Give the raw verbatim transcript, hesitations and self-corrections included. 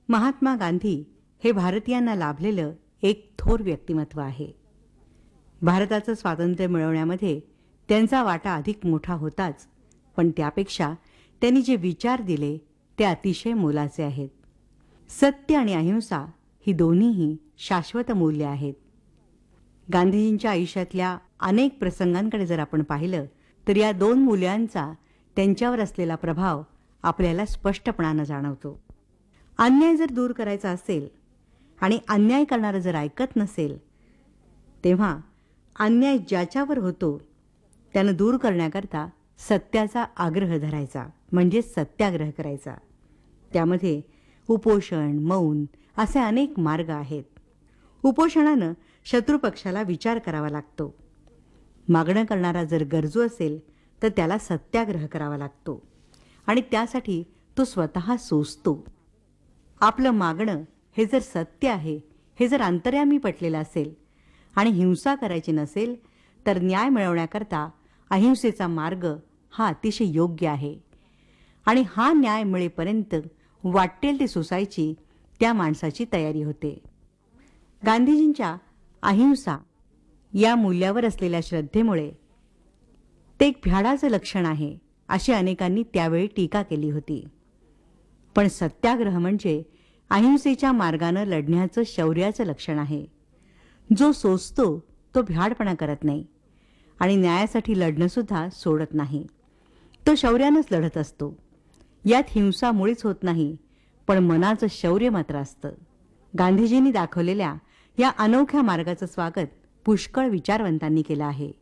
महात्मा गांधी हे भारतीयांना लाभलेलं एक थोर व्यक्तिमत्व आहे. भारताचं स्वातंत्र्य मिळवण्यामध्ये त्यांचा वाटा अधिक मोठा होताच, पण त्यापेक्षा त्यांनी जे विचार दिले ते अतिशय मोलाचे आहेत. सत्य आणि अहिंसा ही दोन्हीही शाश्वत मूल्ये आहेत. गांधीजींच्या आयुष्यातल्या अनेक प्रसंगांकडे जर आपण पाहिलं तर या दोन मूल्यांचा त्यांच्यावर असलेला प्रभाव आपल्याला स्पष्टपणानं जाणवतो. अन्याय जर दूर करायचा असेल आणि अन्याय करणारं जर ऐकत नसेल, तेव्हा अन्याय ज्याच्यावर होतो त्यानं दूर करण्याकरता सत्याचा आग्रह धरायचा, म्हणजे सत्याग्रह करायचा. त्यामध्ये उपोषण, मौन असे अनेक मार्ग आहेत. उपोषणानं शत्रुपक्षाला विचार करावा लागतो. मागणं करणारा जर गरजू असेल तर त्याला सत्याग्रह करावा लागतो आणि त्यासाठी तो स्वतः सोसतो. आपलं मागणं हे जर सत्य आहे, हे जर अंतर्यामी पटलेलं असेल आणि हिंसा करायची नसेल, तर न्याय मिळवण्याकरता अहिंसेचा मार्ग हा अतिशय योग्य आहे. आणि हा न्याय मिळेपर्यंत वाटेल ती सोसायची त्या माणसाची तयारी होते. गांधीजींच्या अहिंसा या मूल्यावर असलेल्या श्रद्धेमुळे ते एक भ्याडाचं लक्षण आहे अशी अनेकांनी त्यावेळी टीका केली होती. पण सत्याग्रह म्हणजे अहिंसेच्या मार्गानं लढण्याचं शौर्याचं लक्षण आहे. जो सोसतो तो भ्याडपणा करत नाही आणि न्यायासाठी लढणं सुद्धा सोडत नाही. तो शौर्यानंच लढत असतो. यात हिंसा मुळीच होत नाही, पण मनाचं शौर्य मात्र असतं. गांधीजींनी दाखवलेल्या या अनोख्या मार्गाचं स्वागत पुष्कळ विचारवंतांनी केलं आहे.